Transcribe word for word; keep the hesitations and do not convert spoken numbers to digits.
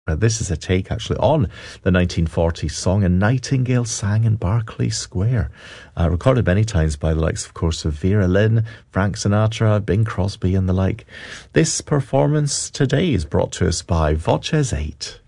Uh, this is a take actually on the nineteen forties song A Nightingale Sang in Berkeley Square, uh, recorded many times by the likes, of course, of Vera Lynn, Frank Sinatra, Bing Crosby and the like. This performance today is brought to us by Voces eight.